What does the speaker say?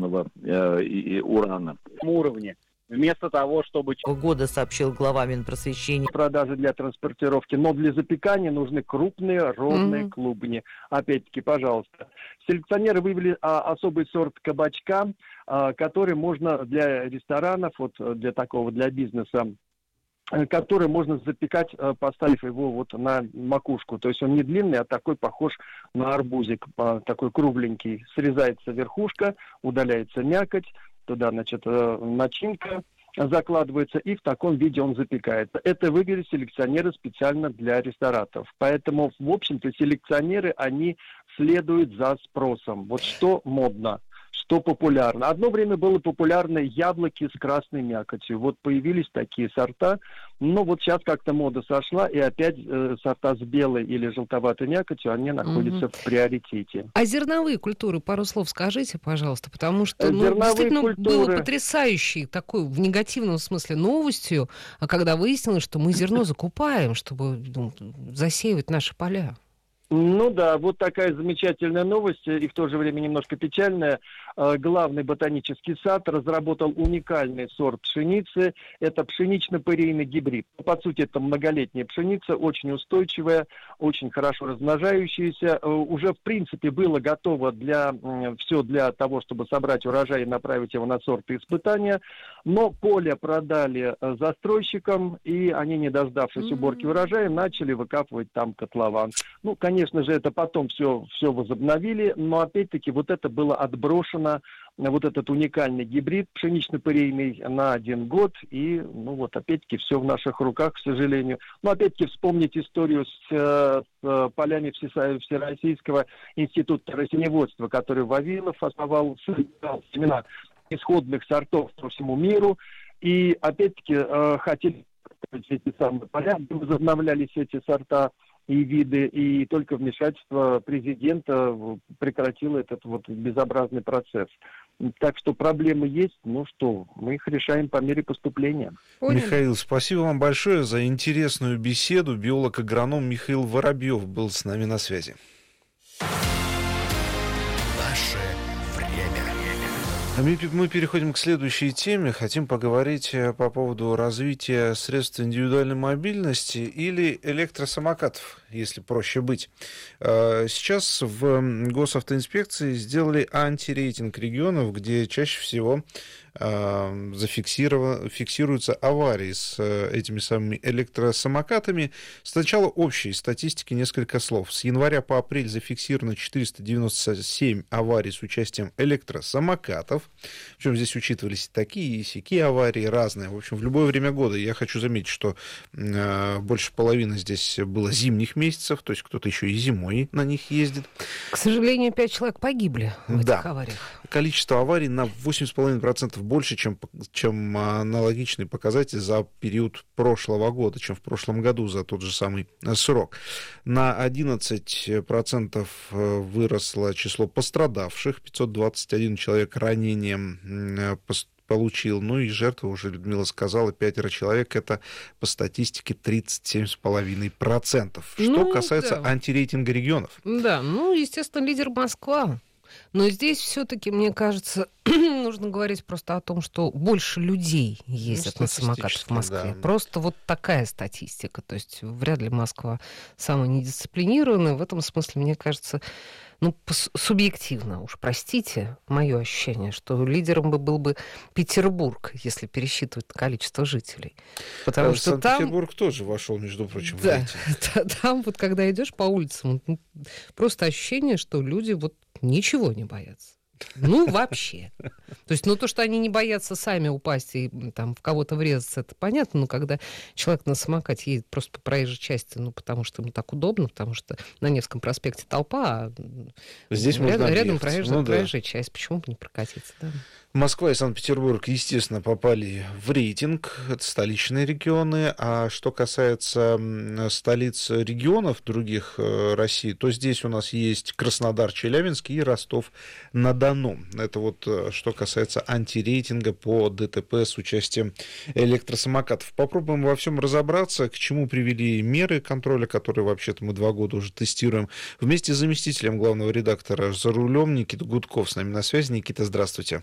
ископаемого урана. Уровне. Вместо того, чтобы... Года, сообщил глава Минпросвещения. Продажи для транспортировки, но для запекания нужны крупные ровные клубни. Опять-таки, пожалуйста. Селекционеры вывели особый сорт кабачка, который можно для ресторанов, вот для бизнеса, который можно запекать, поставив его вот на макушку. То есть он не длинный, а такой похож на арбузик, такой кругленький. Срезается верхушка, удаляется мякоть, туда, начинка закладывается, и в таком виде он запекается. Это выбрали селекционеры специально для ресторатов. Поэтому, в общем-то, селекционеры, они следуют за спросом. Вот что модно, что популярно. Одно время было популярно яблоки с красной мякотью. Вот появились такие сорта, но вот сейчас как-то мода сошла, и опять сорта с белой или желтоватой мякотью, они находятся в приоритете. А зерновые культуры, пару слов скажите, пожалуйста, потому что действительно было потрясающей такой, в негативном смысле, новостью, когда выяснилось, что мы зерно закупаем, чтобы засеивать наши поля. Ну да, вот такая замечательная новость, и в то же время немножко печальная. Главный ботанический сад разработал уникальный сорт пшеницы. Это пшенично-пырейный гибрид. По сути, это многолетняя пшеница, очень устойчивая, очень хорошо размножающаяся. Уже, в принципе, было готово все для того, чтобы собрать урожай и направить его на сорт испытания. Но поле продали застройщикам, и они, не дождавшись уборки урожая, начали выкапывать там котлован. Ну, конечно же, это потом все возобновили, но опять-таки вот это было отброшено, вот этот уникальный гибрид пшенично-пырейный на 1 год, и, опять-таки, все в наших руках, к сожалению. Но, опять-таки, вспомнить историю с полями Всероссийского института растениеводства, который Вавилов основал, семена исходных сортов по всему миру, и, опять-таки, хотели эти самые поля, возобновлялись эти сорта и виды, и только вмешательство президента прекратило этот вот безобразный процесс. Так что проблемы есть, мы их решаем по мере поступления. Михаил, спасибо вам большое за интересную беседу. Биолог-агроном Михаил Воробьев был с нами на связи. Мы переходим к следующей теме. Хотим поговорить по поводу развития средств индивидуальной мобильности или электросамокатов, если проще быть. Сейчас в госавтоинспекции сделали антирейтинг регионов, где чаще всего фиксируются аварии с этими самыми электросамокатами. Сначала общей статистики несколько слов. С января по апрель зафиксировано 497 аварий с участием электросамокатов. Причем здесь учитывались такие и сякие аварии, разные. В общем, в любое время года. Я хочу заметить, что больше половины здесь было зимних месяцев, то есть кто-то еще и зимой на них ездит. К сожалению, 5 человек погибли в этих авариях. Количество аварий на 8,5% больше, чем аналогичный показатель за период прошлого года, чем в прошлом году за тот же самый срок. На 11% выросло число пострадавших, 521 человек ранением получил. Ну и жертвы, уже Людмила сказала, 5 человек, это по статистике 37,5%. Что касается антирейтинга регионов. Да, естественно, лидер Москва. Но здесь все-таки, мне кажется, нужно говорить просто о том, что больше людей ездят на самокатах в Москве. Да. Просто вот такая статистика. То есть вряд ли Москва самая недисциплинированная. В этом смысле, мне кажется, субъективно, уж простите, мое ощущение, что лидером был бы Петербург, если пересчитывать количество жителей. Потому что Санкт-Петербург тоже вошел, между прочим, в рейтинг. Там вот когда идешь по улицам, просто ощущение, что люди ничего не боятся. Вообще. То есть, то, что они не боятся сами упасть и там в кого-то врезаться, это понятно, но когда человек на самокате едет просто по проезжей части, потому что ему так удобно, потому что на Невском проспекте толпа, а здесь рядом проезжая часть, почему бы не прокатиться, да? Москва и Санкт-Петербург, естественно, попали в рейтинг, это столичные регионы, а что касается столиц регионов других России, то здесь у нас есть Краснодар, Челябинск и Ростов-на-Дону. Это что касается антирейтинга по ДТП с участием электросамокатов. Попробуем во всем разобраться, к чему привели меры контроля, которые вообще-то мы 2 года уже тестируем. Вместе с заместителем главного редактора «За рулем» Никита Гудков с нами на связи. Никита, здравствуйте.